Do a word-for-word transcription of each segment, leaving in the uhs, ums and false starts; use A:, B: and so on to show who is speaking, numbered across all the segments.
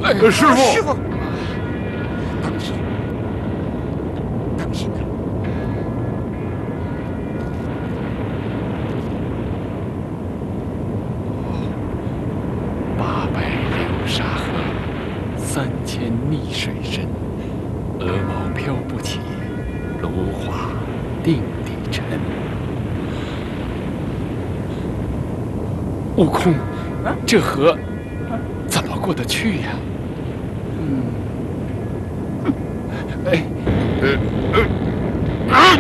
A: 哎，师傅，
B: 师傅，当心，当心呐！
C: 八百流沙河，三千逆水深。鹅毛飘不起，芦花定地沉。悟空，这河怎么过得去呀？嗯，哎，
A: 呃呃啊！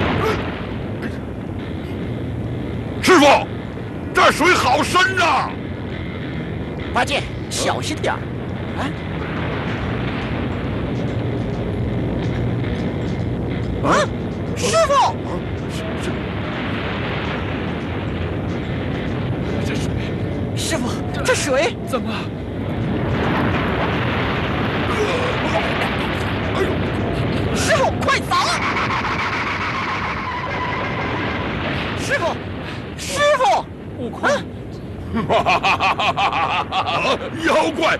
A: 师傅，这水好深呐！
B: 八戒，小心点儿！啊！啊！师傅，
C: 这水，
B: 师傅，这水
C: 怎么？
B: 师傅，快走！师傅，师傅，
C: 悟空，
A: 哈哈哈哈哈哈！妖怪！